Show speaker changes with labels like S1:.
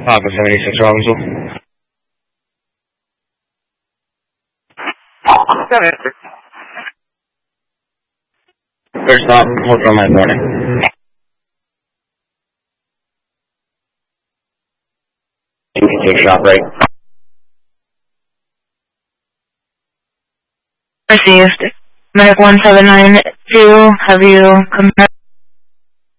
S1: Papa 76 Robbinsville. First stop, hold on my morning. You can take shop right.
S2: Received. Medic 1792, have you come back?